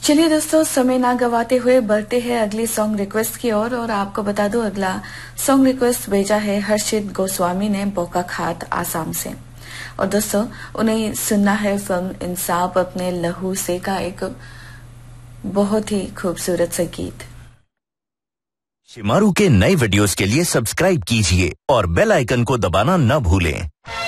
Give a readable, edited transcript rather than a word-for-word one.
चलिए दोस्तों, समय ना गवाते हुए बढ़ते हैं अगली सॉन्ग रिक्वेस्ट की ओर। और आपको बता दूं, अगला सॉन्ग रिक्वेस्ट भेजा है हर्षित गोस्वामी ने बोकाखात आसाम से। और दोस्तों, उन्हें सुनना है फिल्म इंसाफ अपने लहू से का एक बहुत ही खूबसूरत सा गीत। शिमारू के नए वीडियोस के लिए सब्सक्राइब कीजिए और बेल आइकन को दबाना न भूलें।